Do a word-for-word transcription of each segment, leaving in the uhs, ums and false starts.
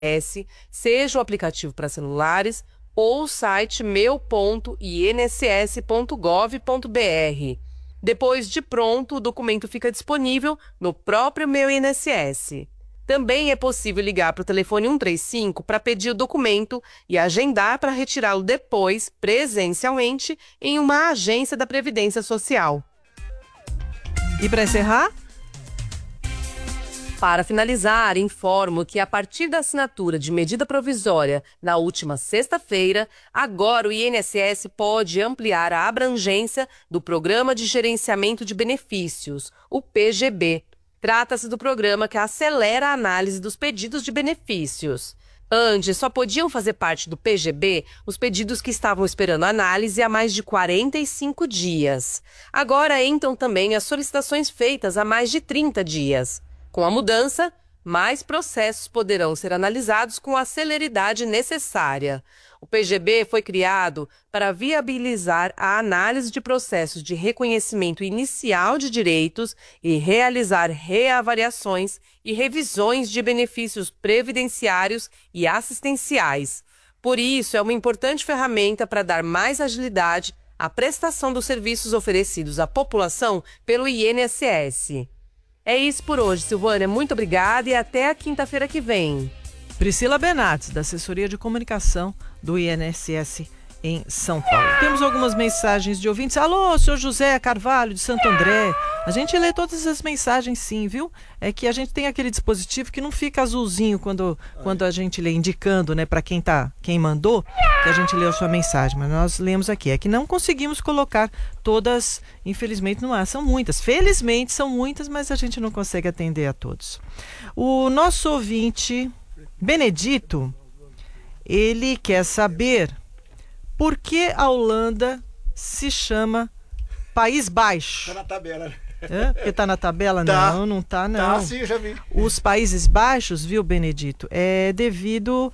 seja o aplicativo para celulares ou o site meu ponto i n s s ponto gov ponto b r. Depois de pronto, o documento fica disponível no próprio Meu I N S S. Também é possível ligar para o telefone cento e trinta e cinco para pedir o documento e agendar para retirá-lo depois, presencialmente, em uma agência da Previdência Social. E para encerrar? Para finalizar, informo que a partir da assinatura de medida provisória na última sexta-feira, agora o I N S S pode ampliar a abrangência do Programa de Gerenciamento de Benefícios, o P G B. Trata-se do programa que acelera a análise dos pedidos de benefícios. Antes, só podiam fazer parte do P G B os pedidos que estavam esperando análise há mais de quarenta e cinco dias. Agora entram também as solicitações feitas há mais de trinta dias. Com a mudança, mais processos poderão ser analisados com a celeridade necessária. O P G B foi criado para viabilizar a análise de processos de reconhecimento inicial de direitos e realizar reavaliações e revisões de benefícios previdenciários e assistenciais. Por isso, é uma importante ferramenta para dar mais agilidade à prestação dos serviços oferecidos à população pelo I N S S. É isso por hoje, Silvânia. Muito obrigada e até a quinta-feira que vem. Priscila Benates, da Assessoria de Comunicação do I N S S em São Paulo. Temos algumas mensagens de ouvintes. Alô, senhor José Carvalho, de Santo André. A gente lê todas as mensagens sim, viu? É que a gente tem aquele dispositivo que não fica azulzinho quando, quando a gente lê, indicando, né, para quem tá, quem mandou, que a gente leu a sua mensagem. Mas nós lemos aqui. É que não conseguimos colocar todas, infelizmente, no ar. São muitas. Felizmente são muitas, mas a gente não consegue atender a todos. O nosso ouvinte, Benedito, ele quer saber por que a Holanda se chama País Baixo. Tá na tabela. É? Porque tá na tabela? Tá. Não, não tá, não. Tá, sim, eu já vi. Os Países Baixos, viu, Benedito, é devido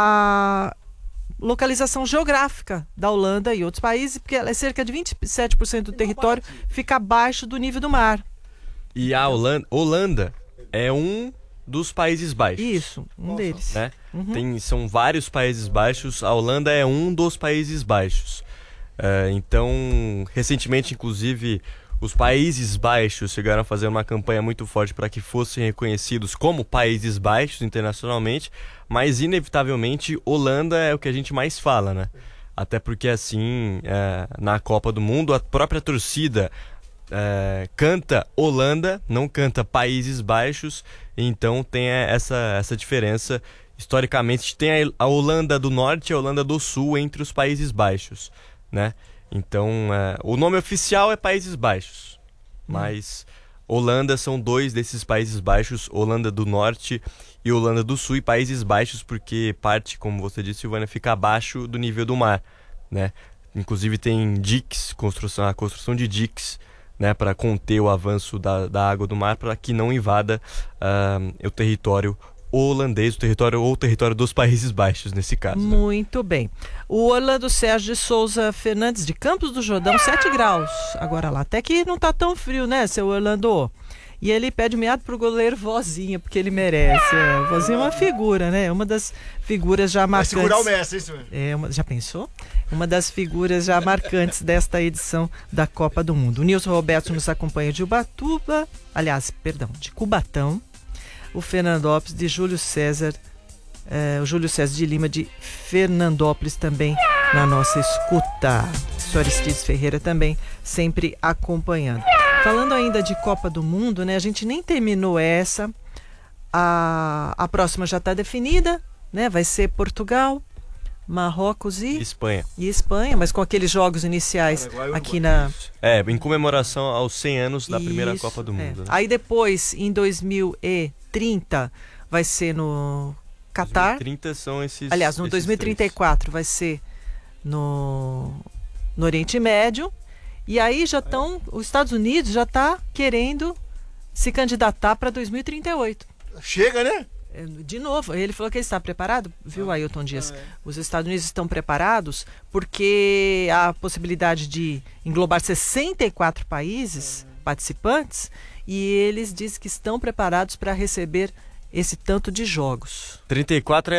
à localização geográfica da Holanda e outros países, porque ela é cerca de vinte e sete por cento do território fica abaixo do nível do mar. E a Holanda, Holanda é um dos Países Baixos. Isso, um Nossa. deles. Né? Uhum. Tem, são vários Países Baixos, a Holanda é um dos Países Baixos. É, então, recentemente, inclusive, os Países Baixos chegaram a fazer uma campanha muito forte para que fossem reconhecidos como Países Baixos internacionalmente, mas, inevitavelmente, Holanda é o que a gente mais fala, né? Até porque, assim, é, na Copa do Mundo, a própria torcida é, canta Holanda, não canta Países Baixos, então tem essa, essa diferença. Historicamente, tem a Holanda do Norte e a Holanda do Sul entre os Países Baixos, né? Então, é, o nome oficial é Países Baixos, mas Holanda são dois desses Países Baixos, Holanda do Norte e Holanda do Sul, e Países Baixos porque parte, como você disse, Silvana, fica abaixo do nível do mar, né? Inclusive tem diques, construção, a construção de diques, né, para conter o avanço da, da água do mar, para que não invada uh, o território holandês, o território ou o território dos Países Baixos, nesse caso. Né? Muito bem. O Orlando Sérgio de Souza Fernandes, de Campos do Jordão, sete graus. Agora lá, até que não tá tão frio, né, seu Orlando? E ele pede meado pro goleiro Vozinha, porque ele merece. É, Vozinha é uma figura, né? Uma das figuras já marcantes. Vai segurar o Messi, isso mesmo. É, uma, já pensou? Uma das figuras já marcantes desta edição da Copa do Mundo. O Nilson Roberto nos acompanha de Ubatuba, aliás, perdão, de Cubatão. O Fernandópolis de Júlio César, é, o Júlio César de Lima de Fernandópolis também na nossa escuta. O senhor Aristides Ferreira também sempre acompanhando. Falando ainda de Copa do Mundo, né? A gente nem terminou essa. A, a próxima já está definida, né? Vai ser Portugal, Marrocos e Espanha. E Espanha, mas com aqueles jogos iniciais Paraguai, aqui na... É, em comemoração aos cem anos da Isso, primeira Copa do Mundo. é. Né? Aí depois, em dois mil e trinta, vai ser no Catar. dois mil e trinta são esses. Aliás, no esses dois mil e trinta e quatro vai ser no, no Oriente Médio. E aí já estão, os Estados Unidos já está querendo se candidatar para dois mil e trinta e oito. Chega, né? De novo, ele falou que ele está preparado, viu, Ailton Dias? Os Estados Unidos estão preparados porque há a possibilidade de englobar sessenta e quatro países participantes e eles dizem que estão preparados para receber esse tanto de jogos? trinta e quatro é